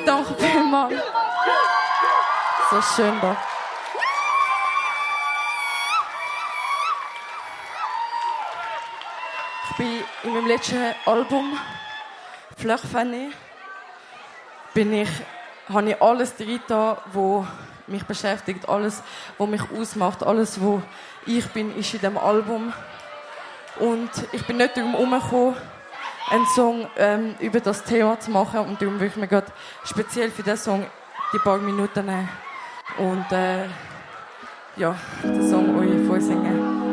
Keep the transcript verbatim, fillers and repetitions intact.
Danke vielmals. So schön da. Ich bin in meinem letzten Album «Fleur Fanée» bin ich, habe ich alles drin, was mich beschäftigt, alles, was mich ausmacht, alles, was ich bin, ist in diesem Album. Und ich bin nicht darum herumgekommen, einen Song ähm, über das Thema zu machen. Und darum will ich mir gerade speziell für diesen Song die paar Minuten nehmen und äh, ja, den Song euch vorsingen.